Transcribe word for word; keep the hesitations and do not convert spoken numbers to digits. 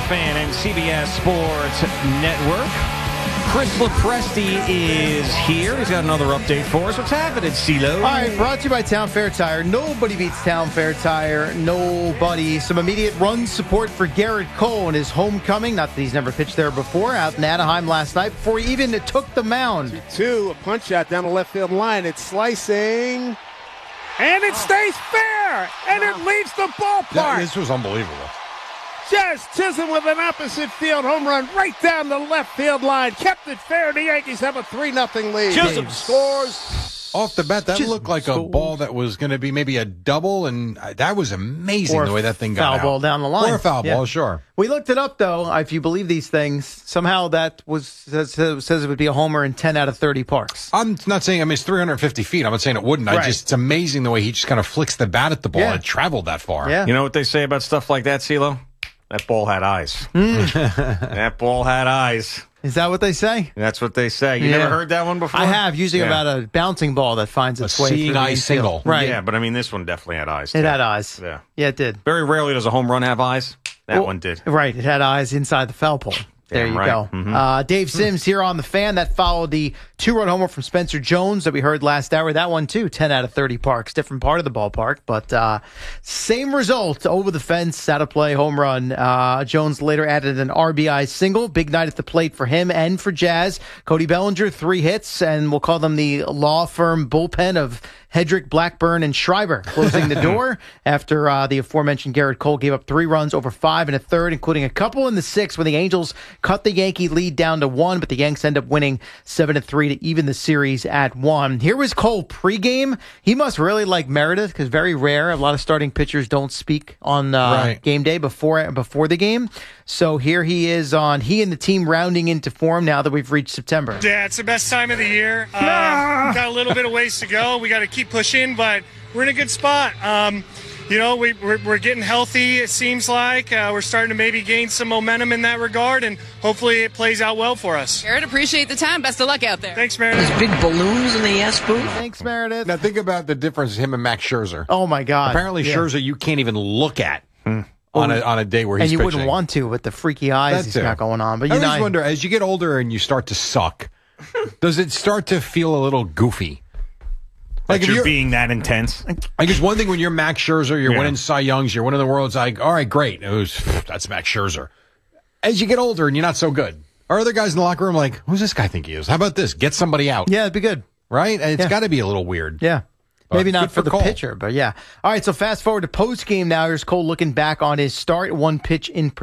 Fan and C B S Sports Network. Chris Lopresti is here. He's got another update for us. What's happening, CeeLo? All right, brought to you by Town Fair Tire. Nobody beats Town Fair Tire. Nobody. Some immediate run support for Gerrit Cole in his homecoming. Not that he's never pitched there before. Out in Anaheim last night before he even took the mound. Two, a punch out down the left field line. It's slicing. And it stays fair. And it leaves the ballpark. Yeah, this was unbelievable. Jazz Chisholm with an opposite field home run right down the left field line. Kept it fair. The Yankees have a three nothing lead. Chisholm scores. Off the bat, that Just looked like a scores. ball that was going to be maybe a double, and uh, that was amazing Or the way that thing got foul out. ball down the line. Or a foul Yeah. ball, sure. We looked it up, though. If you believe these things, somehow that was says, says it would be a homer in ten out of thirty parks. I'm not saying, I mean, it's three hundred fifty feet. I'm not saying it wouldn't. I Right. just, it's amazing the way he just kind of flicks the bat at the ball. Yeah. It traveled that far. Yeah. You know what they say about stuff like that, CeeLo? That ball had eyes. That ball had eyes. Is that what they say? That's what they say. You Yeah. never heard that one before? I have, usually Yeah. about a bouncing ball that finds A its way through seeing the eye infield. single. Right. Yeah, but I mean, this one definitely had eyes. It too. had eyes. Yeah. Yeah, it did. Very rarely does a home run have eyes. That Well, one did. Right. It had eyes inside the foul pole. There Damn you right. go. Mhm. Uh, Dave Sims here on The Fan. That followed the two-run homer from Spencer Jones that we heard last hour. That one, too, ten out of thirty parks. Different part of the ballpark, but uh, same result. Over the fence, out of play, home run. Uh, Jones later added an R B I single. Big night at the plate for him and for Jazz. Cody Bellinger, three hits, and we'll call them the law firm bullpen of Hedrick, Blackburn, and Schreiber closing the door after uh, the aforementioned Gerrit Cole gave up three runs over five and a third, including a couple in the sixth when the Angels cut the Yankee lead down to one, but the Yanks end up winning seven to three to even the series at one. Here was Cole pregame. He must really like Meredith because very rare. A lot of starting pitchers don't speak on uh, Right. game day before before the game. So here he is on he and the team rounding into form now that we've reached September. Yeah, it's the best time of the year. Um, got a little bit of ways to go. We got to keep pushing, but we're in a good spot. Um, you know, we, we're, we're getting healthy, it seems like. Uh, we're starting to maybe gain some momentum in that regard, and hopefully it plays out well for us. Garrett, appreciate the time. Best of luck out there. Thanks, Meredith. Big balloons in the yes booth. Thanks, Meredith. Now, think about the difference him and Max Scherzer. Oh, my God. Apparently, Yeah. Scherzer, you can't even look at on, a, on a day where he's And you pitching. wouldn't want to with the freaky eyes That he's too. got going on. But I you know, always I- wonder, as you get older and you start to suck, does it start to feel a little goofy? Like if you're you're- being that intense. I guess one thing when you're Max Scherzer, you're Yeah. winning Cy Youngs, you're winning the world. It's like, all right, great. It was, that's Max Scherzer. As you get older and you're not so good, are other guys in the locker room like, who's this guy think he is? How about this? Get somebody out. yeah, it'd be good. Right? And it's Yeah. got to be a little weird. Yeah. Maybe Uh, not good for, for the Cole. pitcher, but yeah. All right, so fast forward to post game now. Here's Cole looking back on his start. One pitch in